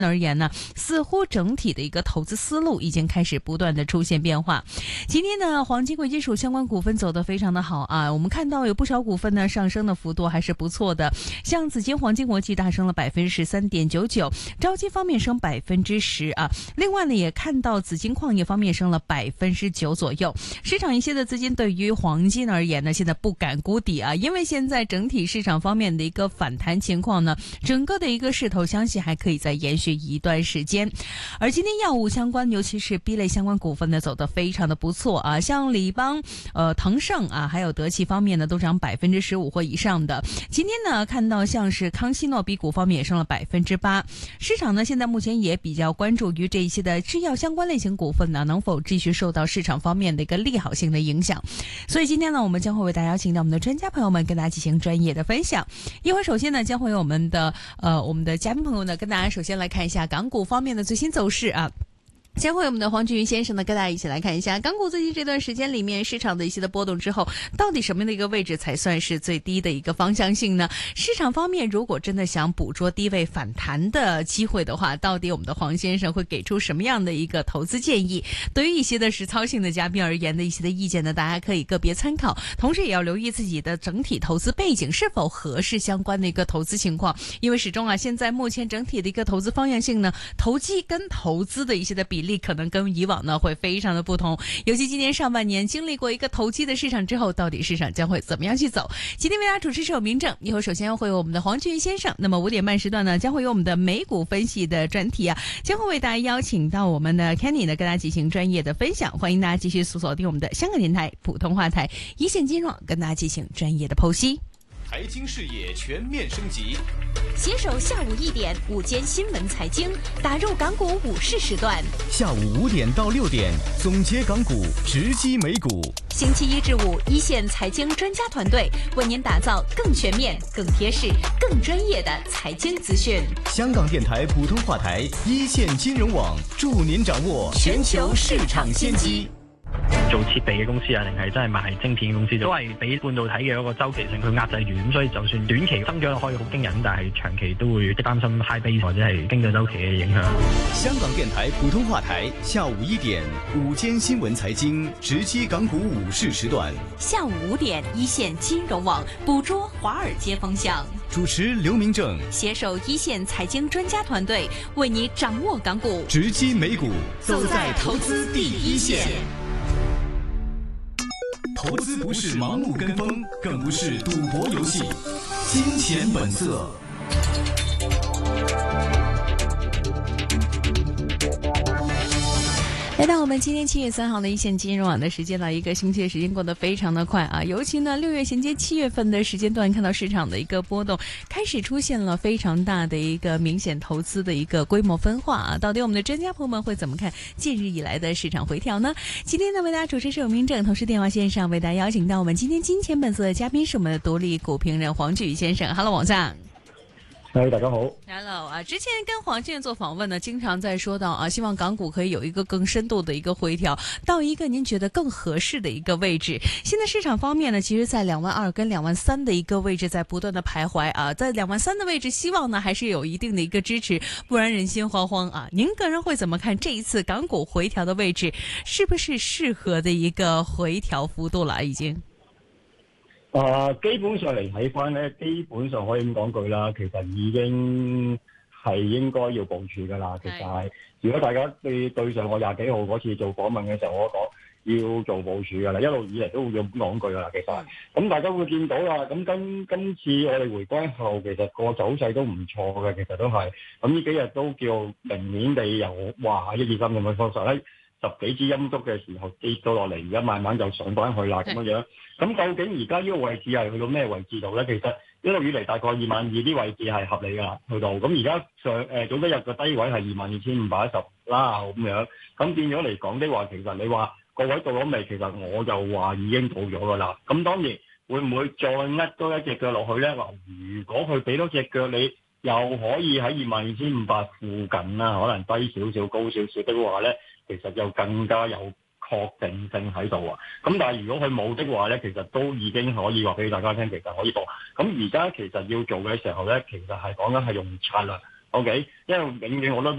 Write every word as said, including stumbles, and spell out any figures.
而言呢，似乎整体的一个投资思路已经开始不断的出现变化。今天呢，黄金贵金属相关股份走得非常的好啊，我们看到有不少股份呢上升的幅度还是不错的，像紫金黄金国际大升了百分之十三点九九，招金方面升百分之十啊。另外呢，也看到紫金矿业方面升了百分之九左右。市场一些的资金对于黄金而言呢，现在不敢估底啊，因为现在整体市场方面的一个反弹情况呢，整个的一个势头相信还可以再延续一段时间。而今天药物相关，尤其是 B 类相关股份呢，走得非常的不错啊，像理邦、呃腾盛啊，还有德奇方面呢，都涨百分之十五或以上的。今天呢，看到像是康希诺比股方面也升了百分之八。市场呢，现在目前也比较关注于这一些的制药相关类型股份呢，能否继续受到市场方面的一个利好性的影响。所以今天呢，我们将会为大家邀请到我们的专家朋友们，跟大家进行专业的分享。一会儿首先呢，将会有我们的呃我们的嘉宾朋友呢，跟大家首先来看一下港股方面的最新走势啊。先会我们的黄俊瑜先生呢，跟大家一起来看一下港股最近这段时间里面市场的一些的波动之后，到底什么样的一个位置才算是最低的一个方向性呢？市场方面如果真的想捕捉低位反弹的机会的话，到底我们的黄先生会给出什么样的一个投资建议？对于一些的实操性的嘉宾而言的一些的意见呢，大家可以个别参考，同时也要留意自己的整体投资背景是否合适相关的一个投资情况，因为始终啊，现在目前整体的一个投资方向性呢，投机跟投资的一些的比例可能跟以往呢会非常的不同，尤其今年上半年经历过一个投机的市场之后，到底市场将会怎么样去走？今天为大家主持是有明正，以后首先会有我们的黄俊瑜先生，那么五点半时段呢，将会有我们的美股分析的专题啊，将会为大家邀请到我们的 Kenny 呢，跟大家进行专业的分享，欢迎大家继续锁定我们的香港电台普通话台一线金融，跟大家进行专业的剖析。 财经视野全面升级， 携手下午一点午间新闻财经，打入港股午市时段。 下午五点到六点，总结港股，直击美股。 星期一至五，一线财经专家团队为您打造更全面、更贴实、更专业的财经资讯。 香港電台普通話台一線金融網，助您掌握全球市場先機。 做設備嘅公司啊，定係真係賣晶片嘅公司，都係俾半導體嘅一個周期性去壓制住，咁所以就算短期增長可以好驚人，但係長期都會擔心 high base 或者係經濟周期嘅影響。 香港電台普通話台下午一點，午間新聞財經，直擊港股午市時段。 下午五點，一線金融網捕捉華爾街風向。 主持劉明正， 攜手一線財經專家團隊，為你掌握港股， 直擊美股， 走在投資第一線。 投資不是盲目跟風，更不是賭博遊戲。金錢本色。 来到我们今天七月三号的一线金融网的时间了，一个星期的时间过得非常的快啊！尤其呢，六月衔接七月份的时间段，看到市场的一个波动开始出现了非常大的一个明显投资的一个规模分化啊！到底我们的专家朋友们会怎么看近日以来的市场回调呢？今天呢，为大家主持是有明正，同时电话线上为大家邀请到我们今天金钱本色的嘉宾是我们的独立股评人黄俊瑜先生。Hello， 王上。 嗨，大家好。 Hello 啊，之前跟黄先生做访问呢，经常在说到啊，希望港股可以有一个更深度的一个回调，到一个您觉得更合适的一个位置。现在市场方面呢，其实在两万二跟两万三的一个位置在不断的徘徊啊，在两万三的位置，希望呢还是有一定的一个支持，不然人心惶惶啊。您个人会怎么看这一次港股回调的位置，是不是適合的一個回調幅度啦？已經？ 啊、呃，基本上嚟睇翻咧，基本上可以咁講句啦，其實已經係應該要部署噶啦。其實係，如果大家對對上我廿幾號嗰次做訪問嘅時候，我講要做部署噶啦，一路以嚟都會咁講句噶啦。其實係，咁大家會見到啦。咁今今次我哋回歸後，其實個走勢都唔錯嘅，其實都係。咁呢幾日都叫明顯地由哇一二三咁嘅方向咧。十幾支陰燭嘅時候跌到落嚟，而家慢慢就上翻去啦咁樣樣。咁究竟而家呢個位置係去到咩位置度咧？其實一路以嚟大概二萬二啲位置係合理㗎，去到咁而家上誒早一日嘅低位係二萬二千五百一十啦咁樣。咁變咗嚟講的話，其實你話個位到咗未？其實我就話已經到咗㗎啦。咁當然會唔會再呃多一隻腳落去咧？話如果佢俾多隻腳你，又可以喺二萬二千五百附近啦，可能低少少、高少少的話咧。其實就更加有確定性喺度啊！咁但係如果佢冇的話咧，其實都已經可以話俾大家聽，其實可以報。咁而家其實要做嘅時候咧，其實係講緊係用策略 OK，因為永遠我都